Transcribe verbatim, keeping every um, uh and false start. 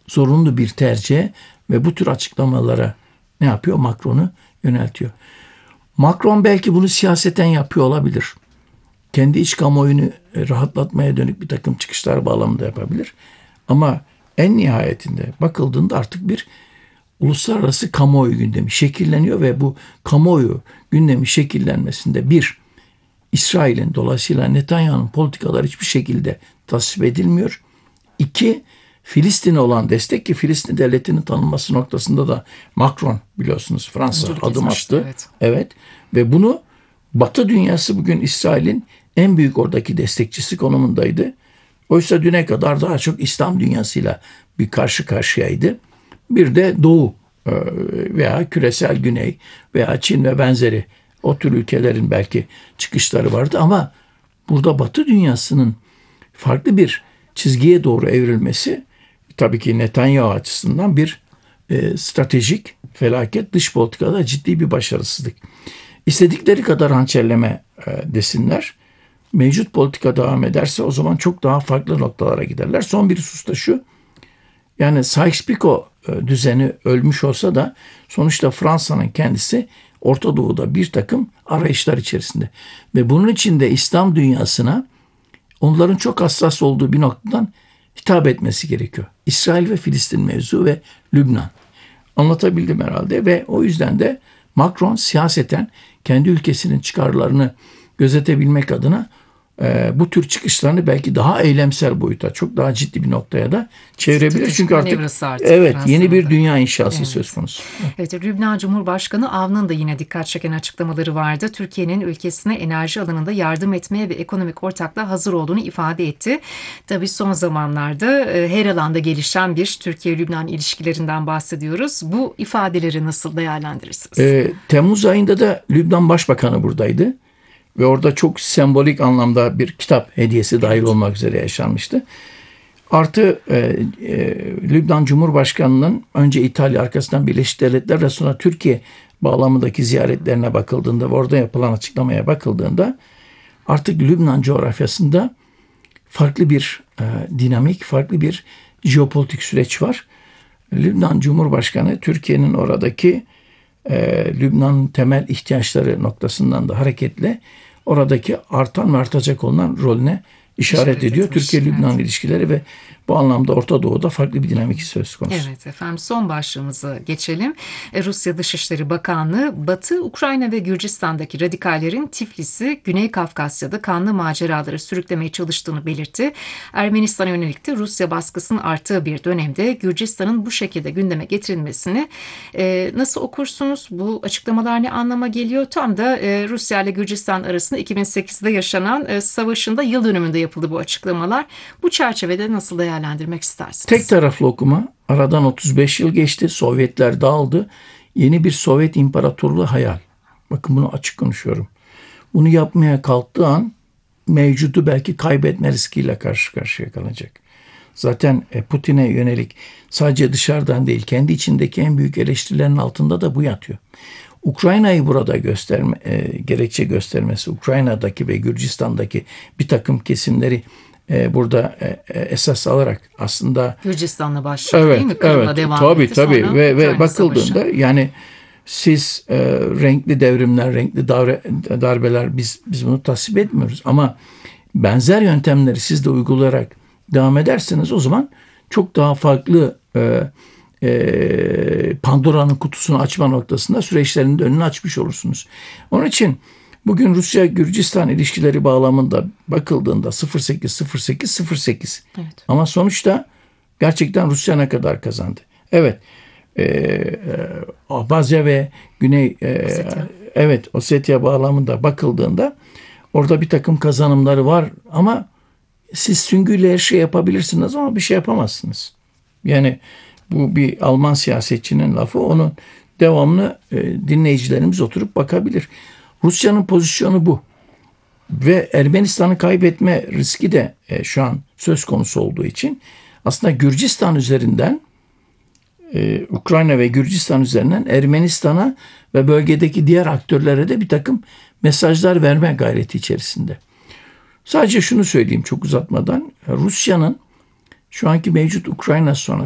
zorunlu bir tercih ve bu tür açıklamalara ne yapıyor? Macron'u yöneltiyor. Macron belki bunu siyaseten yapıyor olabilir. Kendi iç kamuoyunu rahatlatmaya dönük bir takım çıkışlar bağlamında yapabilir. Ama en nihayetinde bakıldığında artık bir uluslararası kamuoyu gündemi şekilleniyor ve bu kamuoyu gündemi şekillenmesinde bir, İsrail'in dolayısıyla Netanyahu'nun politikaları hiçbir şekilde tasvip edilmiyor. İki, Filistin'e olan destek ki Filistin devletinin tanınması noktasında da Macron biliyorsunuz Fransa Öncülük adım etmişti, attı. evet. Evet ve bunu Batı dünyası bugün İsrail'in en büyük oradaki destekçisi konumundaydı. Oysa düne kadar daha çok İslam dünyasıyla bir karşı karşıyaydı. Bir de Doğu veya küresel Güney veya Çin ve benzeri o tür ülkelerin belki çıkışları vardı ama burada Batı dünyasının farklı bir çizgiye doğru evrilmesi tabii ki Netanyahu açısından bir e, stratejik felaket, dış politikada ciddi bir başarısızlık. İstedikleri kadar hançerleme e, desinler. Mevcut politika devam ederse o zaman çok daha farklı noktalara giderler. Son bir husus da şu. Yani Sykes-Picot e, düzeni ölmüş olsa da sonuçta Fransa'nın kendisi Orta Doğu'da bir takım arayışlar içerisinde. Ve bunun için de İslam dünyasına onların çok hassas olduğu bir noktadan hitap etmesi gerekiyor. İsrail ve Filistin mevzu ve Lübnan. Anlatabildim herhalde ve o yüzden de Macron siyaseten kendi ülkesinin çıkarlarını gözetebilmek adına e, bu tür çıkışlarını belki daha eylemsel boyuta, çok daha ciddi bir noktaya da çevirebilir. Çünkü artık, artık evet yeni bir dünya inşası evet. söz konusu. Evet, Lübnan Cumhurbaşkanı Avn'ın da yine dikkat çeken açıklamaları vardı. Türkiye'nin ülkesine enerji alanında yardım etmeye ve ekonomik ortaklığa hazır olduğunu ifade etti. Tabii son zamanlarda e, her alanda gelişen bir Türkiye-Lübnan ilişkilerinden bahsediyoruz. Bu ifadeleri nasıl değerlendirirsiniz? E, Temmuz ayında da Lübnan Başbakanı buradaydı. Ve orada çok sembolik anlamda bir kitap hediyesi dahil olmak üzere yaşanmıştı. Artı e, e, Lübnan Cumhurbaşkanı'nın önce İtalya arkasından Birleşik Devletler ve sonra Türkiye bağlamındaki ziyaretlerine bakıldığında ve orada yapılan açıklamaya bakıldığında artık Lübnan coğrafyasında farklı bir e, dinamik, farklı bir jeopolitik süreç var. Lübnan Cumhurbaşkanı Türkiye'nin oradaki e, Lübnan'ın temel ihtiyaçları noktasından da hareketle oradaki artan ve artacak olan rolüne işaret, işaret ediyor. Türkiye-Lübnan evet. ilişkileri ve bu anlamda Orta Doğu'da farklı bir dinamik söz konusu. Evet efendim, son başlığımıza geçelim. Rusya Dışişleri Bakanlığı Batı, Ukrayna ve Gürcistan'daki radikallerin Tiflis'i, Güney Kafkasya'da kanlı maceralara sürüklemeye çalıştığını belirtti. Ermenistan'a yönelik de Rusya baskısının arttığı bir dönemde Gürcistan'ın bu şekilde gündeme getirilmesini e, nasıl okursunuz? Bu açıklamalar ne anlama geliyor? Tam da e, Rusya ile Gürcistan arasında iki bin sekizde yaşanan e, savaşın da yıl dönümünde yapıldı bu açıklamalar. Bu çerçevede nasıl değerlendirmek istersiniz? Tek taraflı okuma. Aradan otuz beş yıl geçti. Sovyetler dağıldı. Yeni bir Sovyet İmparatorluğu hayal. Bakın bunu açık konuşuyorum. Bunu yapmaya kalktığı an mevcudu belki kaybetme riskiyle karşı karşıya kalacak. Zaten Putin'e yönelik sadece dışarıdan değil kendi içindeki en büyük eleştirilerin altında da bu yatıyor. Ukrayna'yı burada gösterme, e, gerekçe göstermesi, Ukrayna'daki ve Gürcistan'daki bir takım kesimleri e, burada e, esas alarak aslında Gürcistan'la başlıyor evet, değil mi? Kırım'la evet, devam tabii, etti. Tabii Sonra ve, ve bakıldığında Savaşı. yani siz e, renkli devrimler, renkli darbe, darbeler biz biz bunu tasvip etmiyoruz ama benzer yöntemleri siz de uygulayarak devam ederseniz o zaman çok daha farklı e, e, Pandora'nın kutusunu açma noktasında süreçlerin de önünü açmış olursunuz. Onun için bugün Rusya-Gürcistan ilişkileri bağlamında bakıldığında sıfır sekiz sıfır sekiz sıfır sekiz evet. Ama sonuçta gerçekten Rusya ne kadar kazandı? Evet. E, e, Abhazya ve Güney e, Ossetya. Evet Ossetya bağlamında bakıldığında orada bir takım kazanımları var ama siz süngüyle her şey yapabilirsiniz ama bir şey yapamazsınız. Yani bu bir Alman siyasetçinin lafı, onun devamlı e, dinleyicilerimiz oturup bakabilir. Rusya'nın pozisyonu bu. Ve Ermenistan'ı kaybetme riski de e, şu an söz konusu olduğu için aslında Gürcistan üzerinden e, Ukrayna ve Gürcistan üzerinden Ermenistan'a ve bölgedeki diğer aktörlere de bir takım mesajlar verme gayreti içerisinde. Sadece şunu söyleyeyim çok uzatmadan. Rusya'nın şu anki mevcut Ukrayna sonrası